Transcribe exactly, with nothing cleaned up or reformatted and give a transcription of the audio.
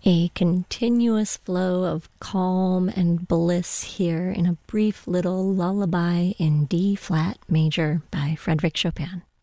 A continuous flow of calm and bliss here in a brief little lullaby in D flat major by Frédéric Chopin.